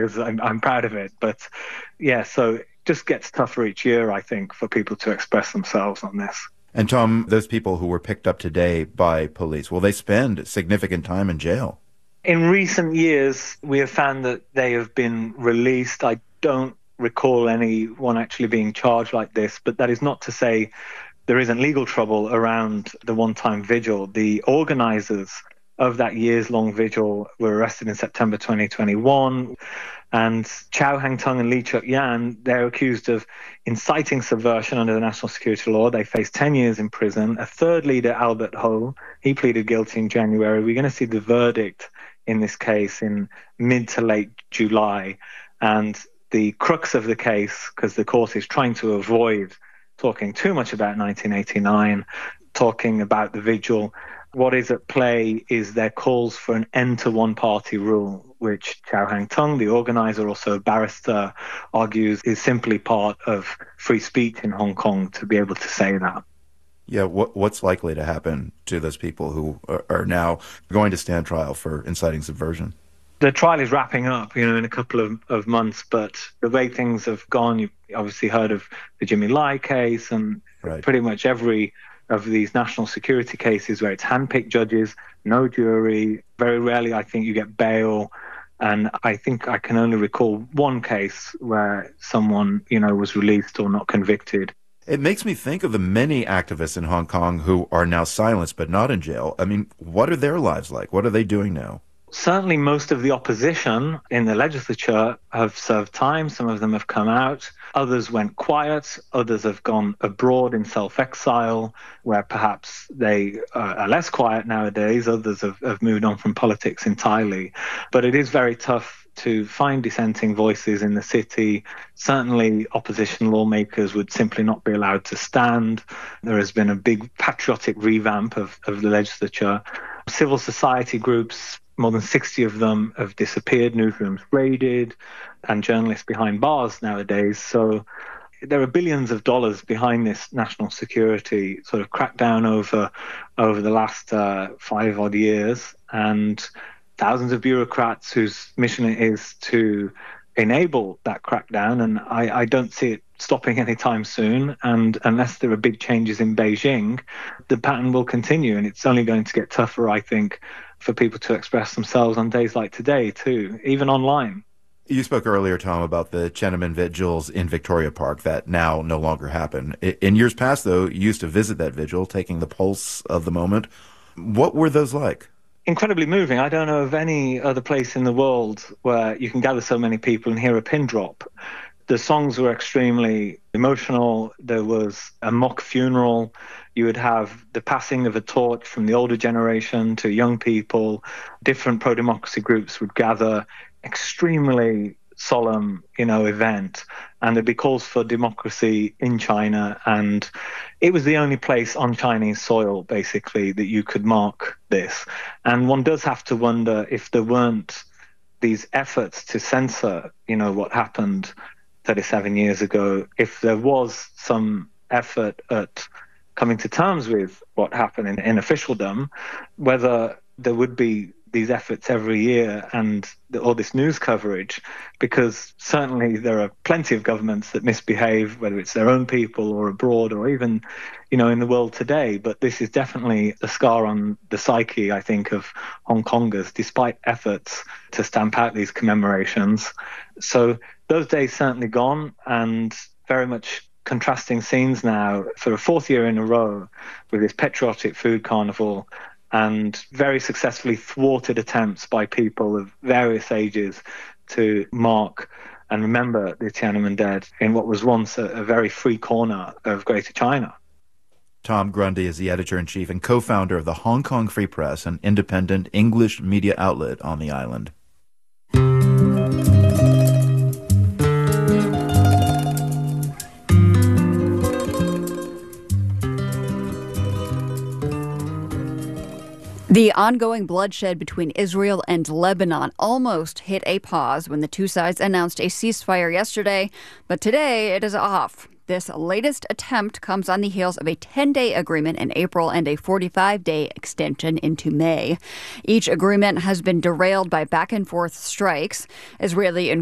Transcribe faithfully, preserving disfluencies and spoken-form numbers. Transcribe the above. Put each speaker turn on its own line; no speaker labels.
because I'm, I'm proud of it. But yeah, so it just gets tougher each year, I think, for people to express themselves on this.
And Tom, those people who were picked up today by police, will they spend significant time in jail?
In recent years, we have found that they have been released. I don't recall anyone actually being charged like this, but that is not to say there isn't legal trouble around the one-time vigil. The organisers of that years-long vigil were arrested in September twenty twenty-one, and Chow Hang-tung and Lee Cheuk-yan, they're accused of inciting subversion under the national security law. They face ten years in prison. A third leader, Albert Ho, he pleaded guilty in January. We're going to see the verdict in this case in mid to late July. And the crux of the case, because the court is trying to avoid talking too much about nineteen eighty-nine, talking about the vigil, what is at play is their calls for an end to one-party rule, which Chow Hang-tung, the organizer, also a barrister, argues is simply part of free speech in Hong Kong to be able to say that.
Yeah, what, what's likely to happen to those people who are, are now going to stand trial for inciting subversion?
The trial is wrapping up, you know, in a couple of, of months, but the way things have gone, you've obviously heard of the Jimmy Lai case and right. pretty much every of these national security cases where it's handpicked judges, no jury. Very rarely, I think, you get bail. And I think I can only recall one case where someone, you know, was released or not convicted.
It makes me think of the many activists in Hong Kong who are now silenced but not in jail. I mean, what are their lives like? What are they doing now?
Certainly most of the opposition in the legislature have served time. Some of them have come out. Others went quiet. Others have gone abroad in self-exile, where perhaps they uh, are less quiet nowadays. Others have, have moved on from politics entirely. But it is very tough to find dissenting voices in the city. Certainly opposition lawmakers would simply not be allowed to stand. There has been a big patriotic revamp of, of the legislature. Civil society groups, more than sixty of them have disappeared, newsrooms raided, and journalists behind bars nowadays. So there are billions of dollars behind this national security sort of crackdown over over the last uh, five odd years, and thousands of bureaucrats whose mission it is to enable that crackdown. And I, I don't see it stopping anytime soon. And unless there are big changes in Beijing, the pattern will continue. And it's only going to get tougher, I think, for people to express themselves on days like today, too, even online.
You spoke earlier, Tom, about the Tiananmen vigils in Victoria Park that now no longer happen. In years past, though, you used to visit that vigil, taking the pulse of the moment. What were those like?
Incredibly moving. I don't know of any other place in the world where you can gather so many people and hear a pin drop. The songs were extremely emotional. There was a mock funeral. You would have the passing of a torch from the older generation to young people. Different pro-democracy groups would gather. Extremely solemn, you know, event. And there'd be calls for democracy in China. And it was the only place on Chinese soil, basically, that you could mark this. And one does have to wonder if there weren't these efforts to censor, you know, what happened thirty-seven years ago, if there was some effort at coming to terms with what happened in, in officialdom, whether there would be these efforts every year and the, all this news coverage, because certainly there are plenty of governments that misbehave, whether it's their own people or abroad or even, you know, in the world today. But this is definitely a scar on the psyche, I think, of Hong Kongers, despite efforts to stamp out these commemorations. So those days certainly gone, and very much contrasting scenes now for a fourth year in a row with this patriotic food carnival and very successfully thwarted attempts by people of various ages to mark and remember the Tiananmen dead in what was once a, a very free corner of Greater China.
Tom Grundy is the editor-in-chief and co-founder of the Hong Kong Free Press, an independent English media outlet on the island.
The ongoing bloodshed between Israel and Lebanon almost hit a pause when the two sides announced a ceasefire yesterday, but today it is off. This latest attempt comes on the heels of a ten-day agreement in April and a forty-five day extension into May. Each agreement has been derailed by back-and-forth strikes. Israeli